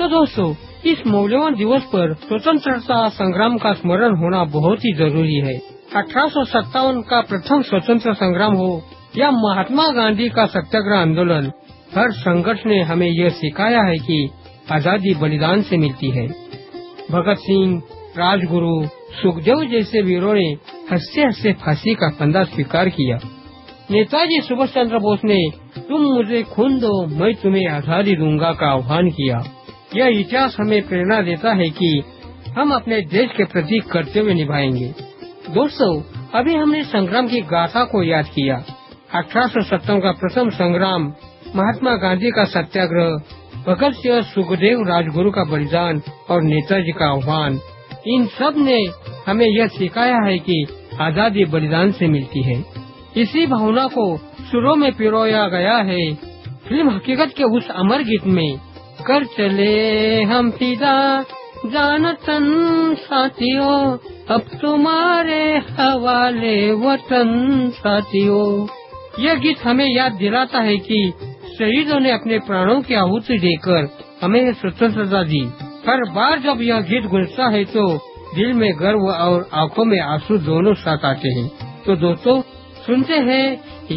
दोस्तों, इस मूल्यवान दिवस पर स्वतंत्रता संग्राम का स्मरण होना बहुत ही जरूरी है। 1857 का प्रथम स्वतंत्र संग्राम हो या महात्मा गांधी का सत्याग्रह आंदोलन, हर संघर्ष ने हमें यह सिखाया है कि आजादी बलिदान से मिलती है। भगत सिंह, राजगुरु, सुखदेव जैसे वीरों ने हंसते हंसते फांसी का फंदा स्वीकार किया। नेताजी सुभाष चंद्र बोस ने तुम मुझे खून दो, मैं तुम्हें आजादी दूंगा का आह्वान किया। यह इतिहास हमें प्रेरणा देता है कि हम अपने देश के प्रति कर्तव्य निभाएंगे। दोस्तों, अभी हमने संग्राम की गाथा को याद किया। 1857 का प्रथम संग्राम, महात्मा गांधी का सत्याग्रह, भगत सिंह, सुखदेव, राजगुरु का बलिदान और नेताजी का आह्वान, इन सब ने हमें यह सिखाया है कि आजादी बलिदान से मिलती है। इसी भावना को सुरों में पिरोया गया है फिल्म हकीकत के उस अमर गीत में। कर चले हम फिदा जानतन साथियों, अब तुम्हारे हवाले वतन साथियों। यह गीत हमें याद दिलाता है कि शहीदों ने अपने प्राणों की आहुति देकर हमें स्वतंत्रता दी। हर बार जब यह गीत गूंजता है तो दिल में गर्व और आंखों में आंसू दोनों साथ आते हैं। तो दोस्तों, सुनते हैं